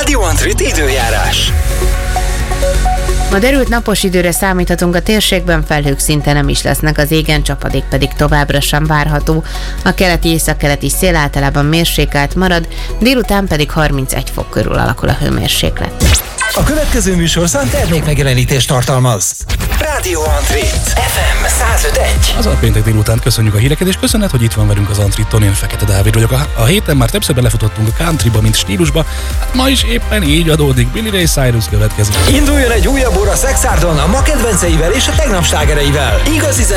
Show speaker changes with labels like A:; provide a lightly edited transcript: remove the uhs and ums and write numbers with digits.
A: Radio Antrit időjárás.
B: Ma derült napos időre számíthatunk, a térségben felhők szinte nem is lesznek, az égen csapadék pedig továbbra sem várható. A keleti északkeleti szél általában mérsékelt marad, délután pedig 31 fok körül alakul a hőmérséklet.
C: A következő műsorszám termékmegjelenítést tartalmaz.
A: Radio Antrit FM 105.1.
D: Az péntek délután köszönjük a híreket, és köszönet, hogy itt van velünk az Antriton. Én Fekete Dávid vagyok. A héten már többször belefutottunk a countryba, mint stílusba. Hát ma is éppen így adódik. Billy Ray Cyrus következik.
C: Induljon egy újabb óra Szexárdon a ma kedvenceivel és a tegnap slágereivel. Igazi